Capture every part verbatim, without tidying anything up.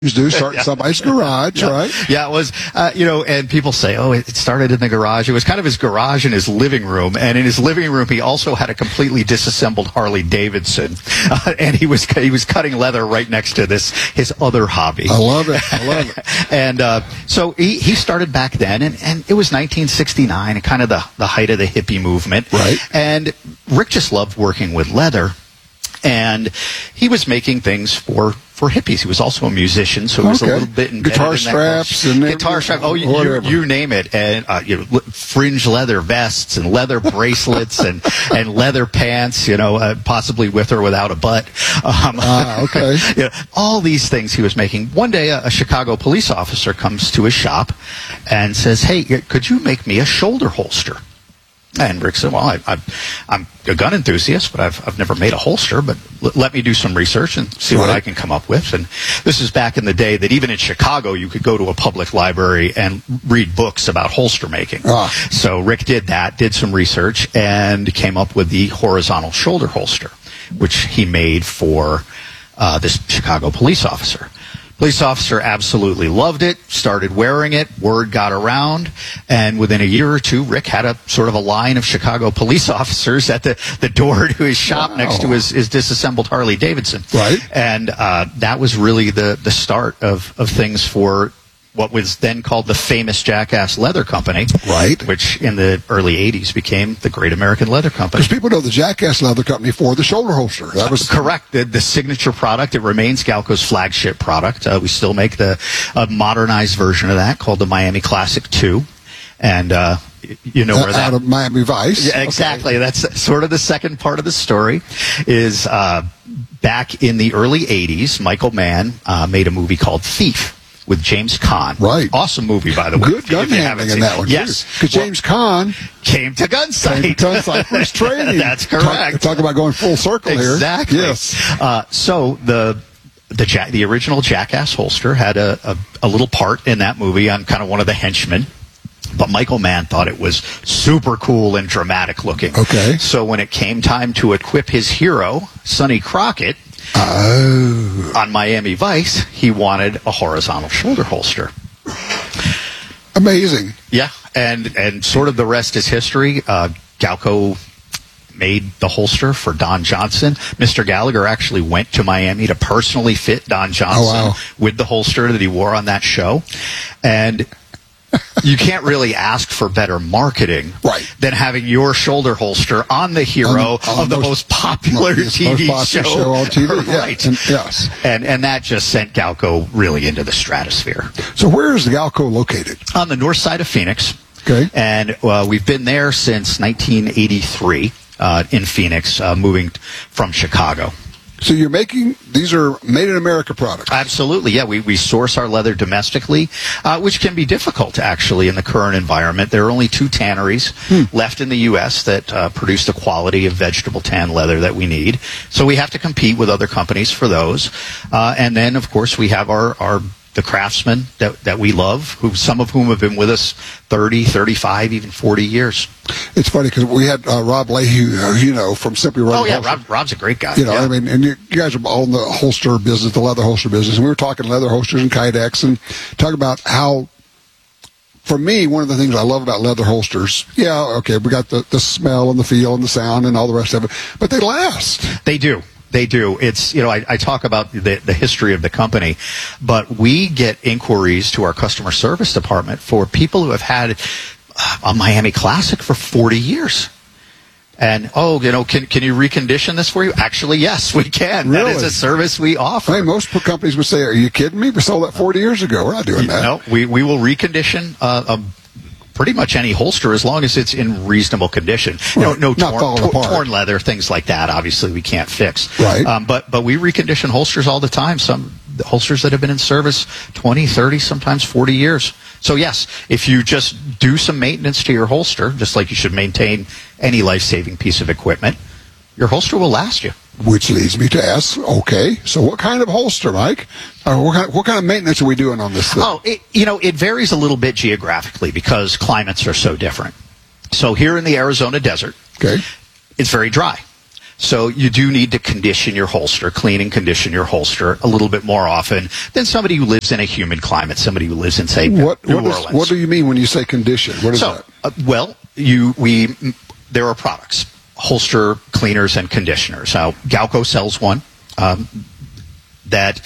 do start in somebody's garage, yeah. right? Yeah, it was, uh, you know, and people say, oh, it started in the garage. It was kind of his garage and his living room. And in his living room, he also had a completely disassembled Harley Davidson. Uh, and he was he was cutting leather right next to this, his other hobby. I love it. I love it. and uh, so he, he started back then, and, and it was nineteen sixty-nine, kind of the, the height of the hippie movement. Right. And Rick just loved working with leather. And he was making things for, for hippies. He was also a musician, so he was okay. a little bit embedded guitar in that straps culture. and guitar straps. Oh, you, you, you name it, and uh, you know, fringe leather vests and leather bracelets and and leather pants. You know, uh, possibly with or without a butt. Um, ah, okay. You know, all these things he was making. One day, a, a Chicago police officer comes to his shop and says, "Hey, could you make me a shoulder holster?" And Rick said, well, I, I, I'm a gun enthusiast, but I've, I've never made a holster, but l- let me do some research and see right. what I can come up with. And this is back in the day that even in Chicago, you could go to a public library and read books about holster making. Ah. So Rick did that, did some research, and came up with the horizontal shoulder holster, which he made for uh, this Chicago police officer. Police officer absolutely loved it, started wearing it, word got around, and within a year or two, Rick had a sort of a line of Chicago police officers at the, the door to his shop wow. next to his, his disassembled Harley Davidson. Right. And uh, that was really the, the start of, of things for what was then called the famous Jackass Leather Company, right? Which in the early eighties became the Great American Leather Company. Because people know the Jackass Leather Company for the shoulder holster. That was uh, correct. The, the signature product. It remains Galco's flagship product. Uh, we still make the uh, modernized version of that called the Miami Classic two, and uh, you know uh, where that out of Miami Vice. Yeah, exactly. Okay. That's sort of the second part of the story. Is uh, back in the early eighties, Michael Mann uh, made a movie called Thief with James Caan. Right. Awesome movie, by the way. Good gun handling in that one, yes. Because well, James Caan came to Gunsight. Came to Gunsight for his training. That's correct. Talk, talk about going full circle exactly. here. Exactly. Yes. Uh, so the the ja- the original Jackass holster had a, a, a little part in that movie. I'm kind of one of the henchmen. But Michael Mann thought it was super cool and dramatic looking. Okay. So when it came time to equip his hero, Sonny Crockett, oh. on Miami Vice, he wanted a horizontal shoulder holster. Amazing. Yeah, and and sort of the rest is history. Uh, Galco made the holster for Don Johnson. Mister Gallagher actually went to Miami to personally fit Don Johnson oh, wow. with the holster that he wore on that show. And you can't really ask for better marketing right. than having your shoulder holster on the hero on, on of the most, most popular most, T V most show. show on T V. right. Yeah. And, yes. And, and that just sent Galco really into the stratosphere. So where is Galco located? On the north side of Phoenix. Okay. And uh, we've been there since nineteen eighty-three uh, in Phoenix, uh, moving from Chicago. So you're making, these are made in America products? Absolutely, yeah. We, we source our leather domestically, uh, which can be difficult, actually, in the current environment. There are only two tanneries hmm. left in the U S that uh, produce the quality of vegetable tan leather that we need. So we have to compete with other companies for those. Uh, and then, of course, we have our, our the craftsmen that, that we love, who some of whom have been with us thirty, thirty-five, even forty years. It's funny because we had uh, Rob Leahy, uh, you know, from Simply Rugged. Oh, yeah, Holster. Rob, Rob's a great guy. You know, yeah. I mean, and you, you guys are all in the holster business, the leather holster business, and we were talking leather holsters and Kydex and talking about how, for me, one of the things I love about leather holsters, yeah, okay, we got the, the smell and the feel and the sound and all the rest of it, but they last. They do. They do. It's, you know, I, I talk about the, the history of the company, but we get inquiries to our customer service department for people who have had a Miami Classic for forty years. And, oh, you know, can can you recondition this for you? Actually, yes, we can. Really? That is a service we offer. I mean, most companies would say, are you kidding me? We sold that forty years ago. We're not doing that. No, we, we will recondition uh, a pretty much any holster as long as it's in reasonable condition. You know, no Not torn, falling tor- apart. torn leather, things like that. Obviously, we can't fix. Right. Um, but but we recondition holsters all the time. Some holsters that have been in service twenty, thirty, sometimes forty years. So yes, if you just do some maintenance to your holster, just like you should maintain any life-saving piece of equipment, your holster will last you. Which leads me to ask, okay, so what kind of holster, Mike? Uh, what, kind, what kind of maintenance are we doing on this thing? Oh, it, you know, it varies a little bit geographically because climates are so different. So here in the Arizona desert, okay, it's very dry. So you do need to condition your holster, clean and condition your holster a little bit more often than somebody who lives in a humid climate, somebody who lives in, say, what, New what Orleans. Is, what do you mean when you say condition? What is so, that? Uh, well, you we there are products, holster cleaners and conditioners. Now, Galco sells one um, that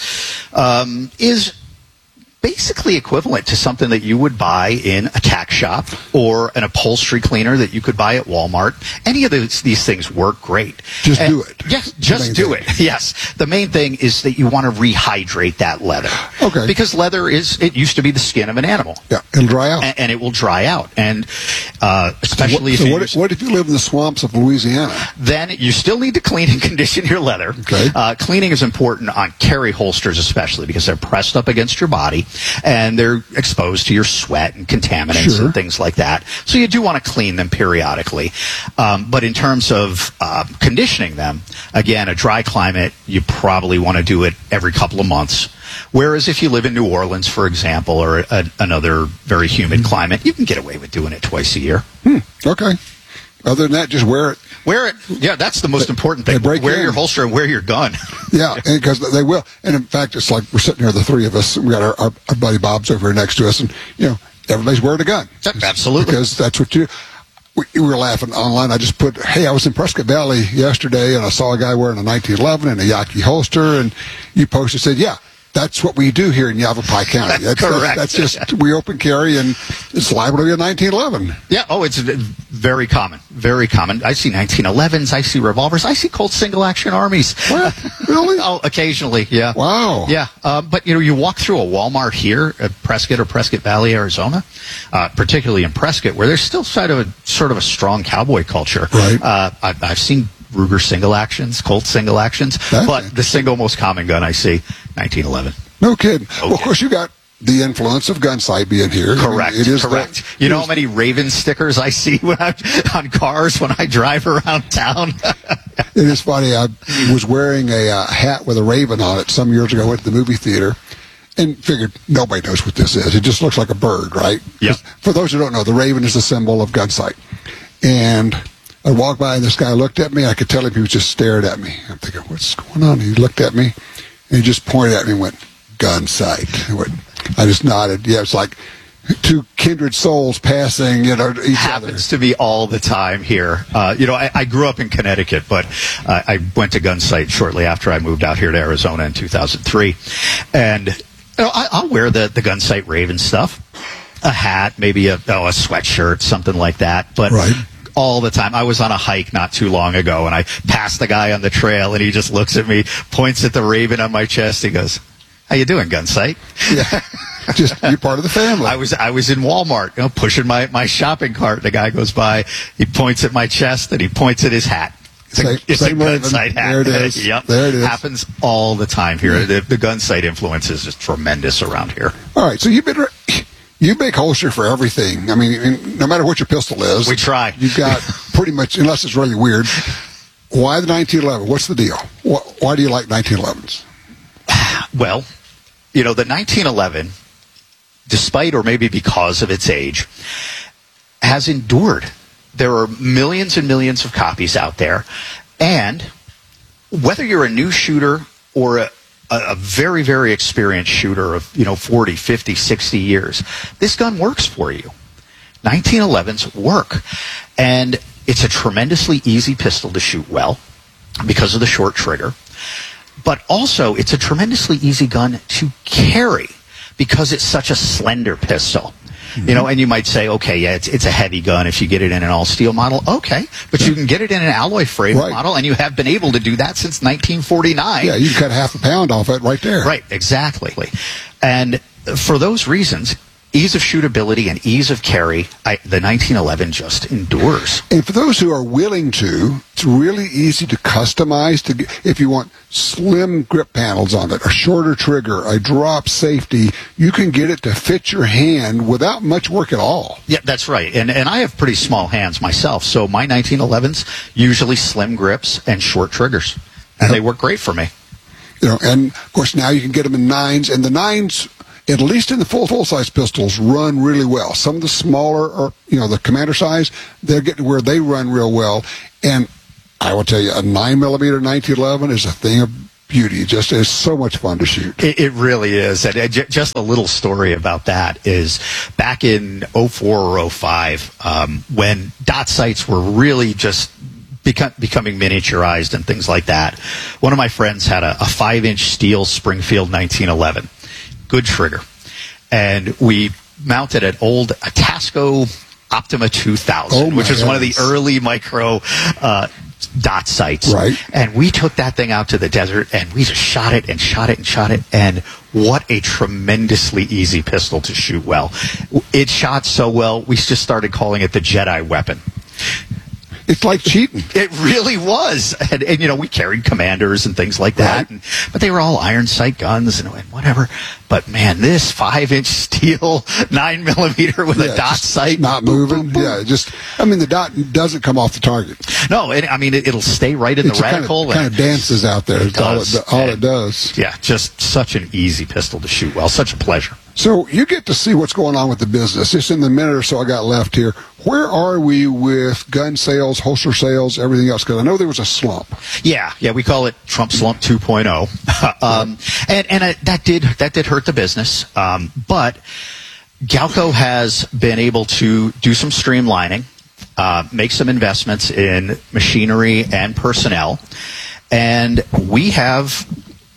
um, is basically equivalent to something that you would buy in a tack shop or an upholstery cleaner that you could buy at Walmart. Any of these, these things work great. Just and do it. Yes, just do thing. it. Yes. The main thing is that you want to rehydrate that leather. Okay. Because leather is, it used to be the skin of an animal. Yeah, it'll dry out. And, and it will dry out. And uh, especially what, if so you what, use, what if you live in the swamps of Louisiana? then you still need to clean and condition your leather. Okay. Uh, cleaning is important on carry holsters especially because they're pressed up against your body and they're exposed to your sweat and contaminants Sure. and things like that. So you do want to clean them periodically. Um, but in terms of uh, conditioning them, again, a dry climate, you probably want to do it every couple of months. Whereas if you live in New Orleans, for example, or a, another very humid climate, you can get away with doing it twice a year. Hmm. Okay. Other than that, just wear it. Wear it. Yeah, that's the most important they thing. break Wear in. your holster and wear your gun. Yeah, because they will. And in fact, it's like we're sitting here, the three of us. We got our, our, our buddy Bob's over here next to us, and you know, everybody's wearing a gun. Absolutely. Because that's what you. We, we were laughing online. I just put, hey, I was in Prescott Valley yesterday, and I saw a guy wearing a nineteen eleven and a Yaki holster, and you posted, said, yeah. That's what we do here in Yavapai County. That's, Correct. That's, that's just, we open carry, and it's liable to be a nineteen eleven. Yeah, oh, it's very common. Very common. I see nineteen elevens, I see revolvers, I see Colt single-action armies. What? Really? Oh, occasionally, yeah. Wow. Yeah, uh, but, you know, you walk through a Walmart here at Prescott or Prescott Valley, Arizona, uh, particularly in Prescott, where there's still sort of a, sort of a strong cowboy culture. Right. Uh, I've, I've seen Ruger single actions, Colt single actions, That's but the single most common gun I see, nineteen eleven. No kidding. Okay. Well, of course, you got the influence of Gunsight being here. Correct. I mean, it is correct. The, you know it how is, many Raven stickers I see when I'm on cars when I drive around town? It is funny. I was wearing a uh, hat with a raven on it some years ago. I went to the movie theater and figured nobody knows what this is. It just looks like a bird, right? Yep. For those who don't know, the raven is a symbol of Gunsight. And I walked by and this guy looked at me. I could tell him he was just staring at me. I'm thinking, what's going on? He looked at me and he just pointed at me and went, Gunsight. I went, I just nodded. Yeah, it's like two kindred souls passing, you know, each Happens other. to be all the time here. Uh, you know, I, I grew up in Connecticut, but uh, I went to Gunsight shortly after I moved out here to Arizona in two thousand three. And you know, I, I'll wear the, the Gunsight Raven stuff, a hat, maybe a, oh, a sweatshirt, something like that. But Right. all the time. I was on a hike not too long ago, and I passed the guy on the trail, and he just looks at me, points at the Raven on my chest. He goes, "How you doing, Gunsight?" Yeah. Just, you're part of the family. I was I was in Walmart, you know, pushing my, my shopping cart. The guy goes by, he points at my chest, and he points at his hat. It's Same- a, it's same a Raven. Gunsight hat. There it is. Yep. There it is. Happens all the time here. The, the Gunsight influence is just tremendous around here. All right, so you've been you make holster for everything. I mean, no matter what your pistol is, We try. You've got pretty much, unless it's really weird. Why the nineteen eleven? What's the deal? Why, why do you like nineteen elevens? Well, you know, the nineteen eleven, despite or maybe because of its age, has endured. There are millions and millions of copies out there, and whether you're a new shooter or a, a, a very, very experienced shooter of, you know, forty, fifty, sixty years, this gun works for you. nineteen elevens work, and it's a tremendously easy pistol to shoot well because of the short trigger. But also, it's a tremendously easy gun to carry because it's such a slender pistol. Mm-hmm. You know, and you might say, okay, yeah, it's, it's a heavy gun if you get it in an all-steel model. Okay, but yeah. You can get it in an alloy frame right. model, and you have been able to do that since nineteen forty-nine. Yeah, you can cut half a pound off it right there. Right, exactly. And for those reasons, ease of shootability and ease of carry, I, the nineteen eleven just endures. And for those who are willing to, it's really easy to customize. To get, if you want slim grip panels on it, a shorter trigger, a drop safety, you can get it to fit your hand without much work at all. Yeah, that's right. And and I have pretty small hands myself, so my nineteen elevens usually slim grips and short triggers, and yep. They work great for me. You know, and of course now you can get them in nines, and the nines, at least in the full full size pistols, run really well. Some of the smaller, or you know, the commander size, they're getting where they run real well. And I will tell you, a nine millimeter nineteen eleven is a thing of beauty. It just is so much fun to shoot. It, it really is. And uh, j- just a little story about that is back in oh four or oh five, um, when dot sights were really just beco- becoming miniaturized and things like that, one of my friends had a, a five-inch steel Springfield nineteen eleven, good trigger. And we mounted an old Tasco Optima two thousand, oh which is goodness. one of the early micro uh, dot sights. Right. And we took that thing out to the desert, and we just shot it and shot it and shot it, and what a tremendously easy pistol to shoot well. It shot so well, we just started calling it the Jedi weapon. It's like cheating. It really was. And, and, you know, we carried commanders and things like that. Right. And, but they were all iron sight guns and, and whatever. But, man, this five-inch steel nine millimeter with Yeah, a dot just sight. Not boom, moving. boom, boom. Yeah, just, I mean, the dot doesn't come off the target. No, and, I mean, it, it'll stay right in It the reticle. kind of, kind of dances out there. It's all does. it, all And, it does. Yeah, just such an easy pistol to shoot well. Such a pleasure. So you get to see what's going on with the business. Just in the minute or so I got left here, where are we with gun sales, holster sales, everything else? Because I know there was a slump. Yeah, yeah, we call it Trump Slump two point oh, um, and and uh, that did that did hurt the business. Um, but Galco has been able to do some streamlining, uh, make some investments in machinery and personnel, and we have,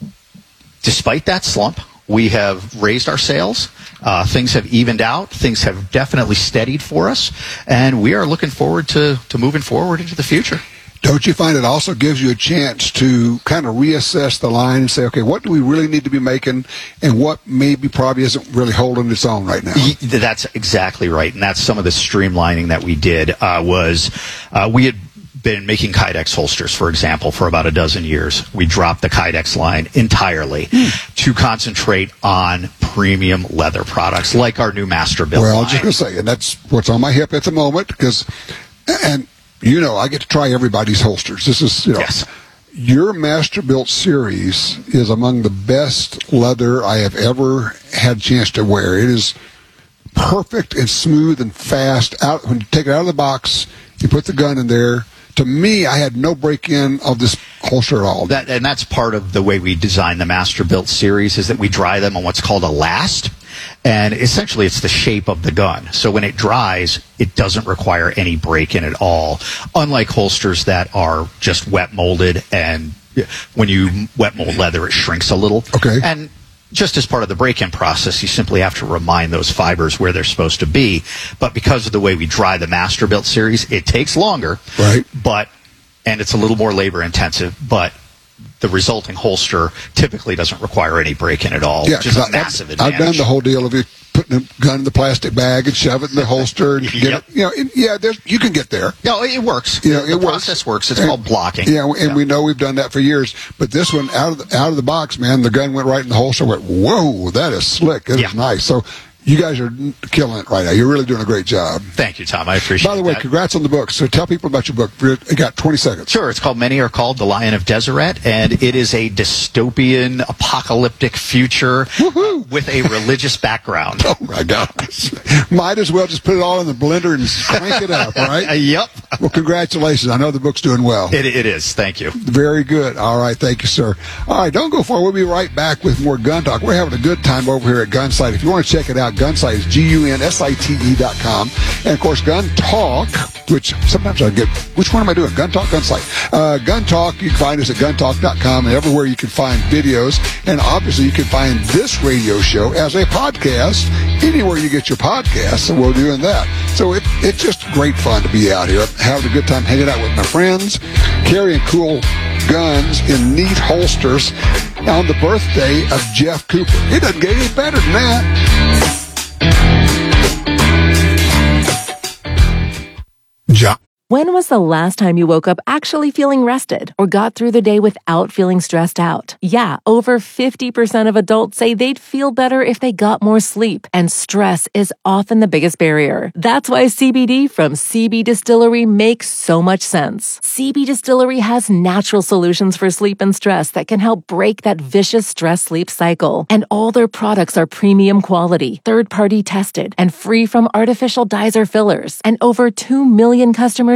despite that slump, we have raised our sales. Uh, things have evened out. Things have definitely steadied for us, and we are looking forward to, to moving forward into the future. Don't you find it also gives you a chance to kind of reassess the line and say, okay, what do we really need to be making and what maybe probably isn't really holding its own right now? That's exactly right, and that's some of the streamlining that we did uh, was uh, we had been making Kydex holsters, for example, for about a dozen years. We dropped the Kydex line entirely mm. to concentrate on premium leather products like our new Masterbuilt Well, line. I was just going to say, and that's what's on my hip at the moment because, and you know, I get to try everybody's holsters. This is, you know, yes. Your Masterbuilt series is among the best leather I have ever had a chance to wear. It is perfect and smooth and fast. Out when you take it out of the box, you put the gun in there. To me, I had no break-in of this holster at all. That, and that's part of the way we design the Masterbuilt series is that we dry them on what's called a last. And essentially, it's the shape of the gun. So when it dries, it doesn't require any break-in at all, unlike holsters that are just wet molded. And when you wet mold leather, it shrinks a little. Okay. And just as part of the break-in process, you simply have to remind those fibers where they're supposed to be. But because of the way we dry the Masterbuilt series, it takes longer. Right. But, and it's a little more labor-intensive, but the resulting holster typically doesn't require any break-in at all, Yeah, which is a I, massive I've, advantage. I've done the whole deal of you putting a gun in the plastic bag and shove it in the holster and get Yep. it. You know, it, yeah, there's, you can get there. No, it works. You know, the it works. process works. It's And- called blocking. Yeah, and So- we know we've done that for years. But this one, out of the, out of the box, man, the gun went right in the holster. I went, whoa, that is slick. It Yeah. is nice. So you guys are killing it right now. You're really doing a great job. Thank you, Tom. I appreciate By the way, that. congrats on the book. So tell people about your book. You got twenty seconds. Sure, it's called Many Are Called the Lion of Deseret, and it is a dystopian, apocalyptic future uh, with a religious background. Oh, my gosh. Might as well just put it all in the blender and crank it up, all Uh, right? yep. Well, congratulations. I know the book's doing well. It, it is. Thank you. Very good. All right. Thank you, sir. All right. Don't go far. We'll be right back with more Gun Talk. We're having a good time over here at Gunsight. If you want to check it out, Gunsight is G U N S I T E dot com. And, of course, Gun Talk, which sometimes I get, which one am I doing? Gun Talk, Gunsight. Uh, Gun Talk, you can find us at gun talk dot com and everywhere you can find videos. And, obviously, you can find this radio show as a podcast anywhere you get your podcasts. So we're doing that. So it, it's just great fun to be out here, having a good time hanging out with my friends, carrying cool guns in neat holsters on the birthday of Jeff Cooper. It doesn't get any better than that. John. When was the last time you woke up actually feeling rested or got through the day without feeling stressed out? Yeah, over fifty percent of adults say they'd feel better if they got more sleep, and stress is often the biggest barrier. That's why C B D from C B Distillery makes so much sense. C B Distillery has natural solutions for sleep and stress that can help break that vicious stress-sleep cycle. And all their products are premium quality, third-party tested, and free from artificial dyes or fillers. And over two million customers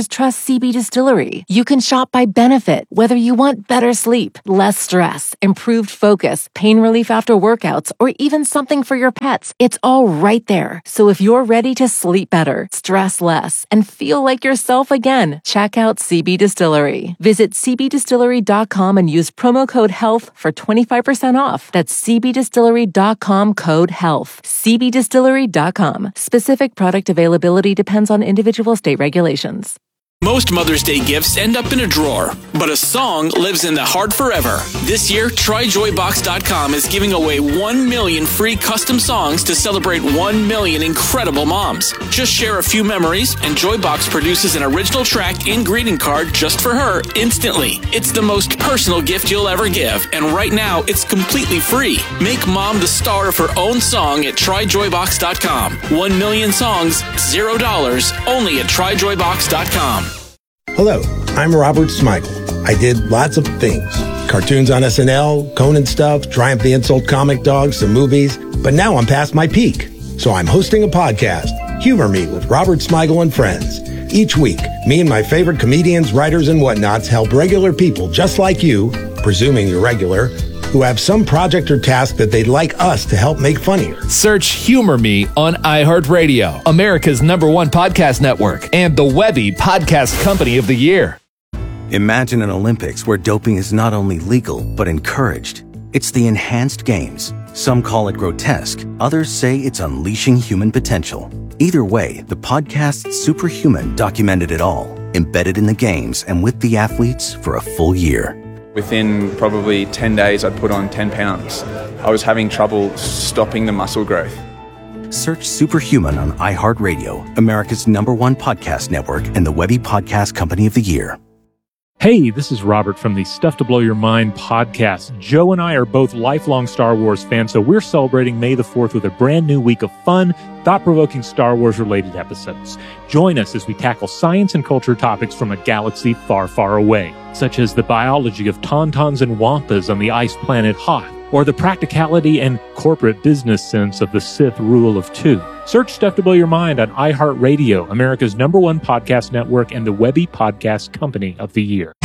customers trust C B Distillery. You can shop by benefit, whether you want better sleep, less stress, improved focus, pain relief after workouts, or even something for your pets. It's all right there. So if you're ready to sleep better, stress less, and feel like yourself again, check out C B Distillery. Visit c b distillery dot com and use promo code HEALTH for twenty-five percent off. That's c b distillery dot com code HEALTH. c b distillery dot com. Specific product availability depends on individual state regulations. Most Mother's Day gifts end up in a drawer, but a song lives in the heart forever. This year, try joy box dot com is giving away one million free custom songs to celebrate one million incredible moms. Just share a few memories, and Joybox produces an original track and greeting card just for her instantly. It's the most personal gift you'll ever give, and right now, it's completely free. Make mom the star of her own song at try joy box dot com. One million songs, zero dollars, only at try joy box dot com. Hello, I'm Robert Smigel. I did lots of things. Cartoons on S N L, Conan stuff, Triumph the Insult comic dogs, some movies. But now I'm past my peak. So I'm hosting a podcast, Humor Me with Robert Smigel and Friends. Each week, me and my favorite comedians, writers, and whatnots help regular people just like you, presuming you're regular, who have some project or task that they'd like us to help make funnier. Search Humor Me on iHeartRadio, America's number one podcast network, and the Webby Podcast Company of the Year. Imagine an Olympics where doping is not only legal, but encouraged. It's the Enhanced Games. Some call it grotesque. Others say it's unleashing human potential. Either way, the podcast Superhuman documented it all, embedded in the games and with the athletes for a full year. Within probably ten days, I'd put on ten pounds. I was having trouble stopping the muscle growth. Search Superhuman on iHeartRadio, America's number one podcast network, and the Webby Podcast Company of the Year. Hey, this is Robert from the Stuff to Blow Your Mind podcast. Joe and I are both lifelong Star Wars fans, so we're celebrating May the fourth with a brand new week of fun, thought-provoking Star Wars-related episodes. Join us as we tackle science and culture topics from a galaxy far, far away, such as the biology of tauntauns and wampas on the ice planet Hoth, or the practicality and corporate business sense of the Sith rule of two. Search Stuff to Blow Your Mind on iHeartRadio, America's number one podcast network, and the Webby Podcast Company of the Year.